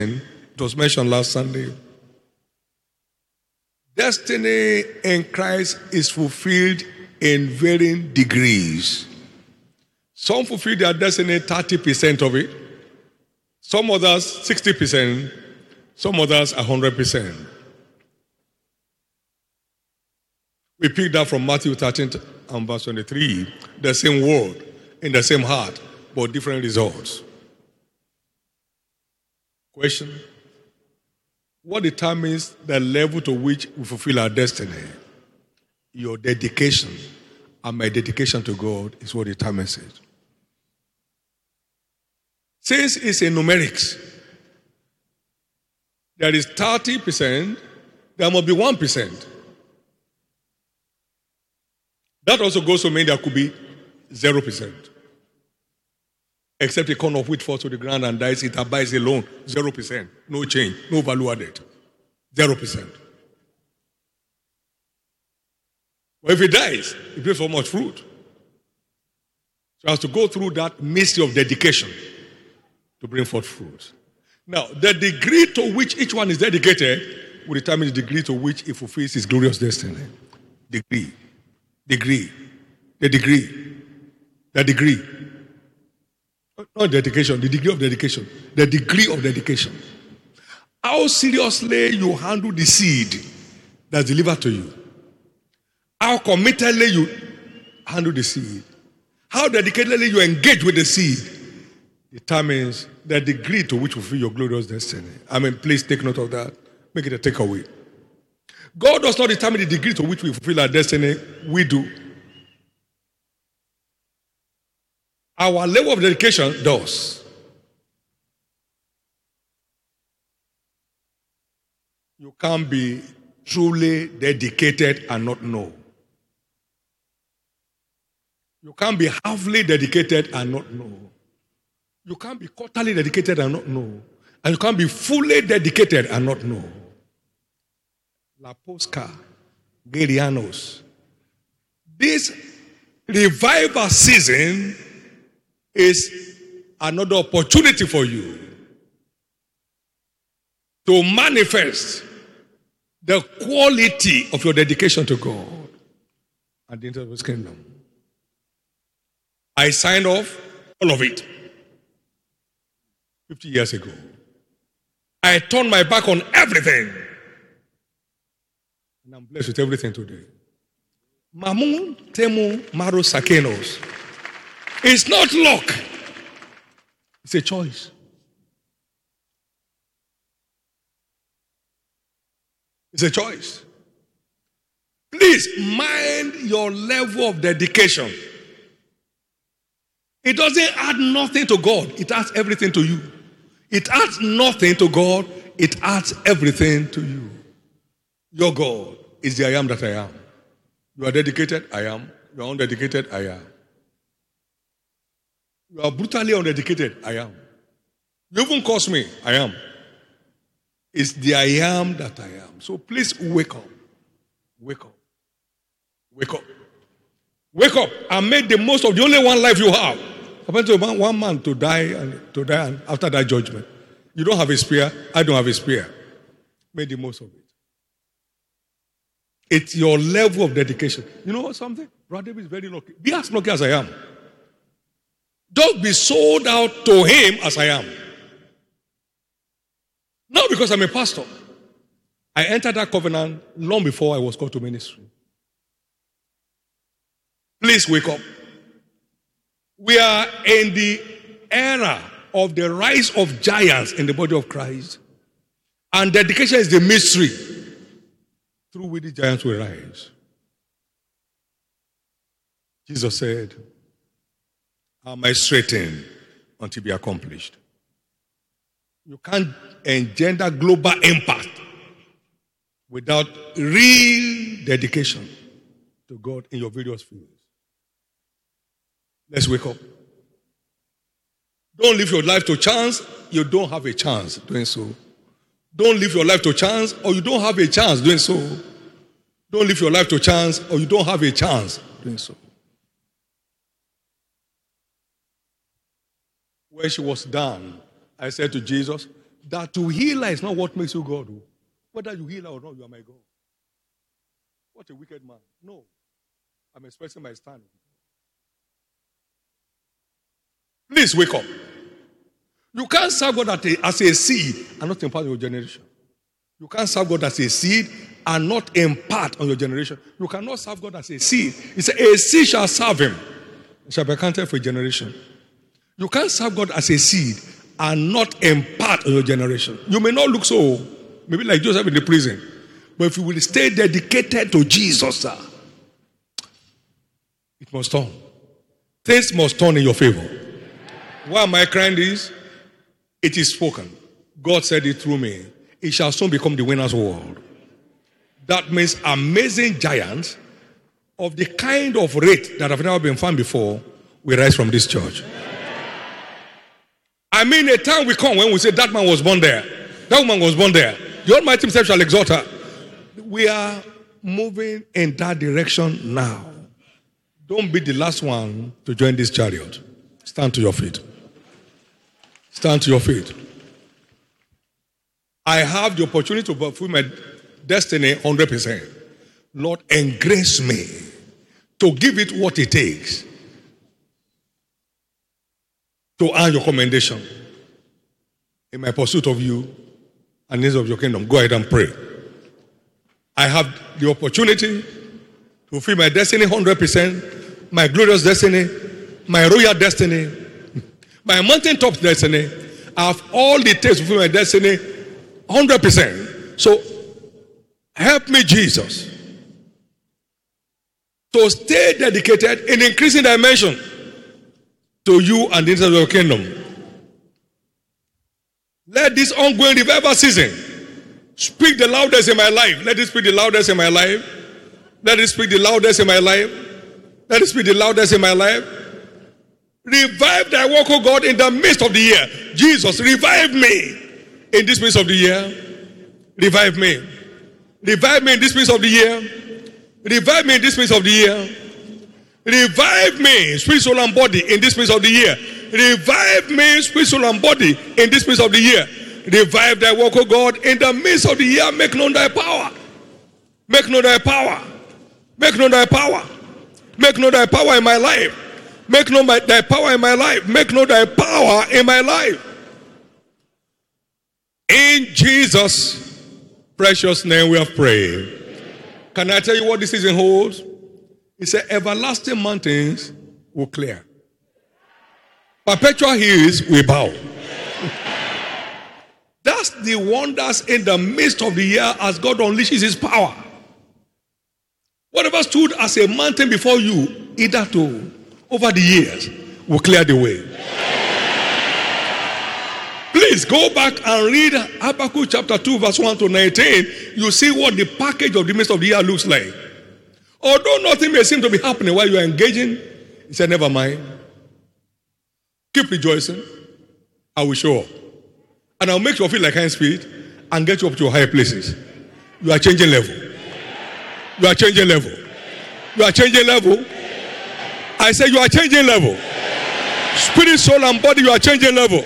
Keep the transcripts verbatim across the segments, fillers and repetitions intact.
It was mentioned last Sunday. Destiny in Christ is fulfilled in varying degrees. Some fulfill their destiny thirty percent of it. Some others sixty percent. Some others one hundred percent. We picked that from Matthew thirteen and verse twenty-three. The same word in the same heart, but different results. Question: what determines the level to which we fulfill our destiny? Your dedication and my dedication to God is what determines it. Since it's in numerics, there is thirty percent, there must be one percent. That also goes to mean there could be zero percent. Except a corn of wheat falls to the ground and dies, it abides alone. Zero percent. No change. No value added. Zero percent. But if it dies, it brings so much fruit. So it has to go through that mystery of dedication to bring forth fruit. Now, the degree to which each one is dedicated will determine the degree to which it fulfills his glorious destiny. Degree. Degree. The degree. The degree. Not dedication, the degree of dedication. The degree of dedication. How seriously you handle the seed that's delivered to you. How committedly you handle the seed. How dedicatedly you engage with the seed determines the degree to which you fulfill your glorious destiny. I mean, please take note of that. Make it a takeaway. God does not determine the degree to which we fulfill our destiny. We do. Our level of dedication does. You can't be truly dedicated and not know. You can't be halfly dedicated and not know. You can't be quarterly dedicated and not know. And you can't be fully dedicated and not know. La Posca, Gerianos. This revival season is another opportunity for you to manifest the quality of your dedication to God and the interest of His kingdom. I signed off all of it fifty years ago. I turned my back on everything. And I'm blessed with everything today. Mamun Temu Maru Sakenos. It's not luck. It's a choice. It's a choice. Please mind your level of dedication. It doesn't add nothing to God. It adds everything to you. It adds nothing to God. It adds everything to you. Your God is the I am that I am. You are dedicated, I am. You are undedicated, I am. You are brutally undedicated, I am. You even curse me, I am. It's the I am that I am. So please wake up. Wake up. Wake up. Wake up and make the most of the only one life you have. Happen to one, one man to die and to die and after that judgment. You don't have a spear, I don't have a spear. Make the most of it. It's your level of dedication. You know what something? Brother David is very lucky. Be as lucky as I am. Just be sold out to him as I am. Not because I'm a pastor. I entered that covenant long before I was called to ministry. Please wake up. We are in the era of the rise of giants in the body of Christ. And dedication is the mystery through which the giants will rise. Jesus said, "How am I straightened until be accomplished?" You can't engender global impact without real dedication to God in your various fields. Let's wake up. Don't live your life to chance. You don't have a chance doing so. Don't live your life to chance or you don't have a chance doing so. Don't live your life to chance or you don't have a chance doing so. When she was done, I said to Jesus, that to heal her is not what makes you God. Oh. Whether you heal her or not, you are my God. What a wicked man. No. I'm expressing my stand. Please wake up. You can't serve God as a, as a seed and not impart on your generation. You can't serve God as a seed and not impart on your generation. You cannot serve God as a seed. He said, a seed shall serve him. It shall be accounted for a generation. You can't serve God as a seed and not impart on your generation. You may not look so, maybe like Joseph in the prison. But if you will stay dedicated to Jesus, sir, it must turn. Things must turn in your favor. Why am I crying this? It is spoken. God said it through me. It shall soon become the winner's world. That means amazing giants of the kind of rate that have never been found before will rise from this church. I mean, a time will come when we say that man was born there. That woman was born there. The Almighty himself shall exalt her. We are moving in that direction now. Don't be the last one to join this chariot. Stand to your feet. Stand to your feet. I have the opportunity to fulfill my destiny one hundred percent. Lord, engrace me to give it what it takes to earn your commendation in my pursuit of you and needs of your kingdom. Go ahead and pray. I have the opportunity to fulfill my destiny one hundred percent, my glorious destiny, my royal destiny, my mountaintop destiny. I have all the takes to fulfill my destiny one hundred percent. So, help me, Jesus, to stay dedicated in increasing dimension to you and the interest of your kingdom. Let this ongoing revival season speak the loudest in my life. Let it speak the loudest in my life. Let it speak the loudest in my life. Let it speak the loudest in my life. Revive thy work, O God, in the midst of the year. Jesus, revive me in this midst of the year. Revive me. Revive me in this midst of the year. Revive me in this midst of the year. Revive me, spirit, soul, and body in this midst of the year. Revive me, spirit, soul, and body in this midst of the year. Revive thy work, O God, in the midst of the year. Make known thy power. Make known thy power. Make known thy power. Make known thy power in my life. Make known thy power in my life. Make known thy power in my life. In Jesus' precious name we have prayed. Can I tell you what this season holds? He said, everlasting mountains will clear. Perpetual hills will bow. That's the wonders in the midst of the year as God unleashes his power. Whatever stood as a mountain before you, either to over the years, will clear the way. Please go back and read Habakkuk chapter two, verse one to nineteen. You see what the package of the midst of the year looks like. Although nothing may seem to be happening while you are engaging, he said, never mind. Keep rejoicing. I will show up. And I'll make you feel like high speed and get you up to higher places. You are changing level. You are changing level. You are changing level. I say you are changing level. Spirit, soul, and body, you are changing level.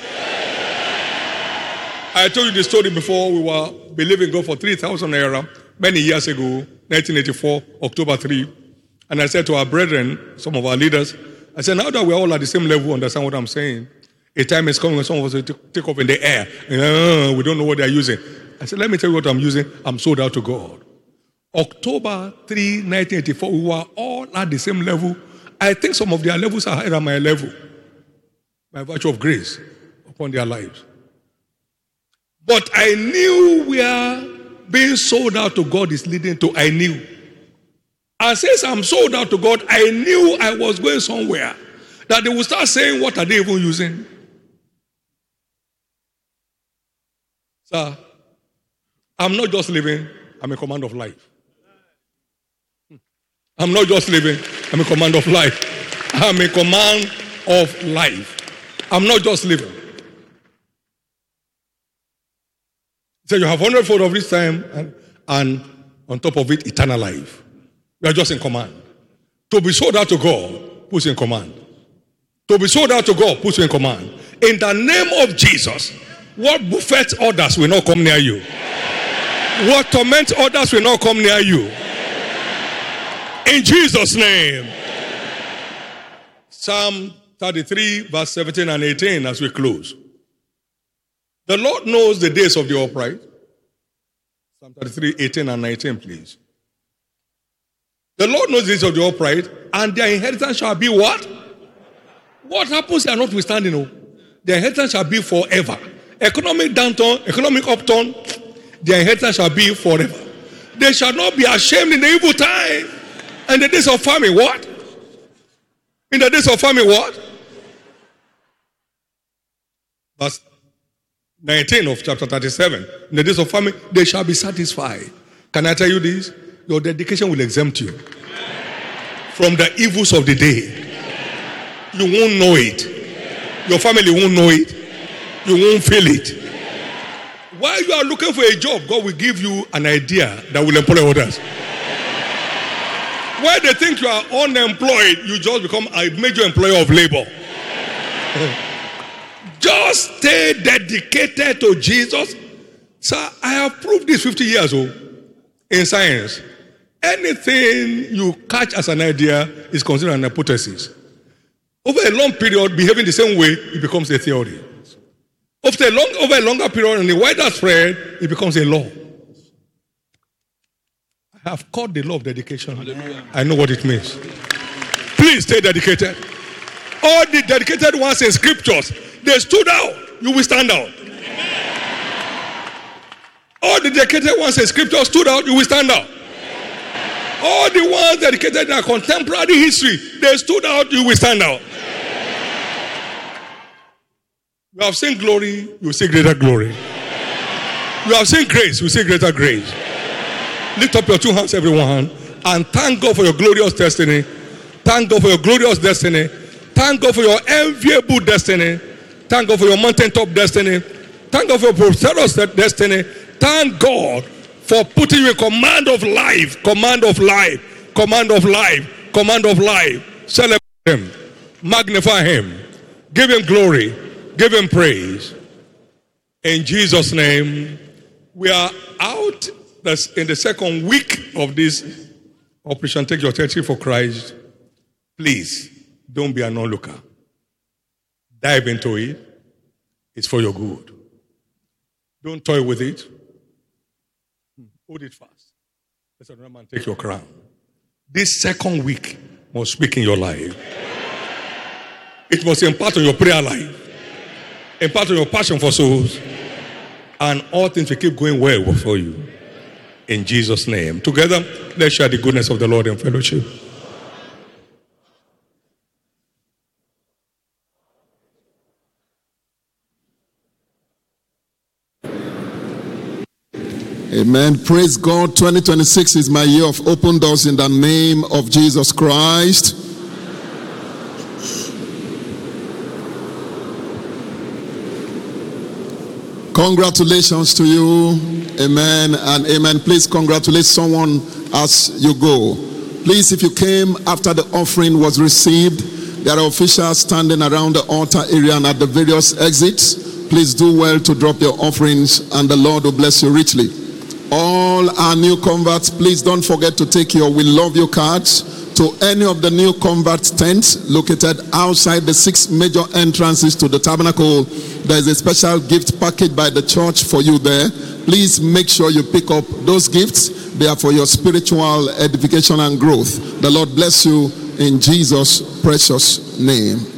I told you the story before. We were believing God for three thousand naira many years ago, nineteen eighty-four, October third. And I said to our brethren, some of our leaders, I said, now that we're all at the same level, understand what I'm saying? A time is coming when some of us will take off in the air. Uh, we don't know what they're using. I said, let me tell you what I'm using. I'm sold out to God. October third, nineteen eighty-four, we were all at the same level. I think some of their levels are higher than my level by virtue of grace upon their lives. But I knew where being sold out to God is leading to. I knew. And since I'm sold out to God, I knew I was going somewhere that they would start saying, what are they even using? Sir, I'm not just living, I'm a command of life. I'm not just living, I'm a command of life. I'm a command of life. I'm not just living. So you have hundredfold of this time and, and on top of it, eternal life. You are just in command. To be sold out to God puts you in command. To be sold out to God puts you in command. In the name of Jesus, What buffets others will not come near you. What torments others will not come near you. In Jesus' name. Psalm thirty-three, verse seventeen and eighteen as we close. The Lord knows the days of the upright. Psalm thirty-three, eighteen and nineteen, please. The Lord knows the days of the upright, and their inheritance shall be what? What happens here notwithstanding? No? Their inheritance shall be forever. Economic downturn, economic upturn, their inheritance shall be forever. They shall not be ashamed in the evil time. And the days of famine, what? In the days of famine, what? Verse nineteen of chapter thirty-seven. In the days of famine, they shall be satisfied. Can I tell you this? Your dedication will exempt you from the evils of the day. You won't know it. Your family won't know it. You won't feel it. While you are looking for a job, God will give you an idea that will employ others. While they think you are unemployed, you just become a major employer of labor. Just stay dedicated to Jesus. Sir, I have proved this fifty years old in science. Anything you catch as an idea is considered an hypothesis. Over a long period, behaving the same way, it becomes a theory. After a long, over a longer period and a wider spread, it becomes a law. I have caught the law of dedication. Hallelujah. I know what it means. Please stay dedicated. All the dedicated ones in scriptures, they stood out. You will stand out. All the dedicated ones in scriptures stood out. You will stand out. All the ones dedicated in our contemporary history, they stood out. You will stand out. You have seen glory, you will see greater glory. You have seen grace, you will see greater grace. Lift up your two hands, everyone, and thank God for your glorious destiny. Thank God for your glorious destiny. Thank God for your enviable destiny. Thank God for your mountaintop destiny. Thank God for your prosperous destiny. Thank God for putting you in command of life, command of life, command of life, command of life. Celebrate Him. Magnify Him. Give Him glory. Give Him praise. In Jesus' name, we are out in the second week of this Operation Take Your Territory for Christ. Please, don't be an onlooker. Dive into it. It's for your good. Don't toy with it. Hold it fast. Let another man take your crown. This second week must speak in your life. It must impart on your prayer life. Impart on your passion for souls. And all things will keep going well for you. In Jesus' name. Together, let's share the goodness of the Lord in fellowship. Amen. Praise God. twenty twenty-six is my year of open doors in the name of Jesus Christ. Congratulations to you. Amen and amen. Please congratulate someone as you go. Please, if you came after the offering was received, there are officials standing around the altar area and at the various exits. Please do well to drop your offerings and the Lord will bless you richly. All our new converts, please don't forget to take your We Love You cards to any of the new convert tents located outside the six major entrances to the tabernacle. There is a special gift package by the church for you there. Please make sure you pick up those gifts. They are for your spiritual edification and growth. The Lord bless you in Jesus' precious name.